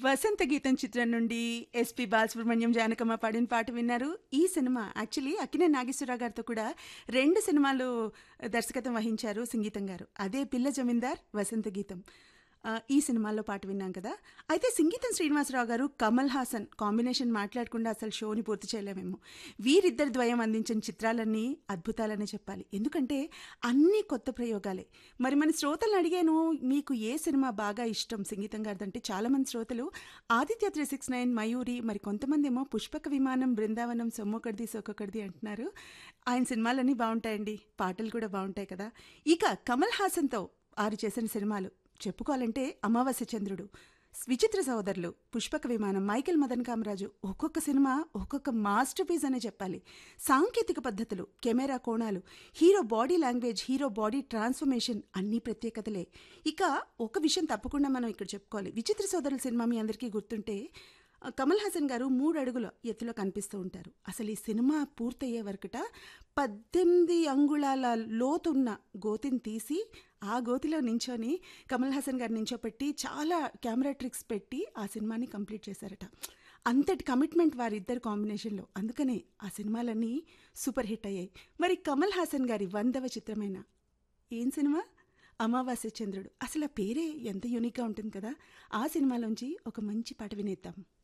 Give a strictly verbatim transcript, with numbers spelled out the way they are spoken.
వసంత గీతం చిత్రం నుండి ఎస్పి బాలసుబ్రహ్మణ్యం జానకమ్మ పాడిన పాట విన్నారు. ఈ సినిమా యాక్చువల్లీ అక్కినేని నాగేశ్వరరావు గారితో కూడా రెండు సినిమాలు దర్శకత్వం వహించారు సంగీతం గారు. అదే పిల్ల జమీందార్, వసంత గీతం. ఆ, ఈ సినిమాల్లో పాట విన్నాం కదా. అయితే సంగీతం శ్రీనివాసరావు గారు, కమల్ హాసన్ కాంబినేషన్ మాట్లాడకుండా అసలు షోని పూర్తి చేయలేమేమో. వీరిద్దరి ద్వయం అందించిన చిత్రాలన్నీ అద్భుతాలనే చెప్పాలి. ఎందుకంటే అన్నీ కొత్త ప్రయోగాలే. మరి మన శ్రోతలను అడిగాను, మీకు ఏ సినిమా బాగా ఇష్టం సంగీతం గారిదంటే చాలామంది శ్రోతలు Aditya three six nine, Mayuri, మరి కొంతమంది ఏమో పుష్పక విమానం, బృందావనం, సొమ్మొకటిది సొక్కొకటిది అంటున్నారు. ఆయన సినిమాలన్నీ బాగుంటాయండి, పాటలు కూడా బాగుంటాయి కదా. ఇక కమల్ హాసన్తో ఆరు చేసిన సినిమాలు చెప్పుకోవాలంటే అమావాస్య చంద్రుడు, విచిత్ర సోదరులు, పుష్పక విమానం, మైకేల్ మదన్ కామరాజు, ఒక్కొక్క సినిమా ఒక్కొక్క మాస్టర్ పీస్ అనే చెప్పాలి. సాంకేతిక పద్ధతులు, కెమెరా కోణాలు, hero body language, hero body transformation అన్నీ ప్రత్యేకతలే. ఇక ఒక విషయం తప్పకుండా మనం ఇక్కడ చెప్పుకోవాలి. విచిత్ర సోదరుల సినిమా మీ అందరికీ గుర్తుంటే కమల్ హాసన్ గారు మూడు అడుగుల ఎత్తులో కనిపిస్తూ ఉంటారు. అసలు ఈ సినిమా పూర్తయ్యే వరకుట పద్దెనిమిది అంగుళాల లోతున్న గోతిని తీసి ఆ గోతిలో నించొని కమల్ హాసన్ గారు నించోపెట్టి చాలా కెమెరా ట్రిక్స్ పెట్టి ఆ సినిమాని కంప్లీట్ చేశారట. అంతటి కమిట్మెంట్ వారిద్దరు కాంబినేషన్లో. అందుకనే ఆ సినిమాలన్నీ సూపర్ హిట్ అయ్యాయి. మరి కమల్ హాసన్ గారి వందవ చిత్రమైన ఏం సినిమా? అమావాస్య చంద్రుడు. అసలు ఆ పేరే ఎంత యూనిక్గా ఉంటుంది కదా. ఆ సినిమాలోంచి ఒక మంచి పాట వినేద్దాం.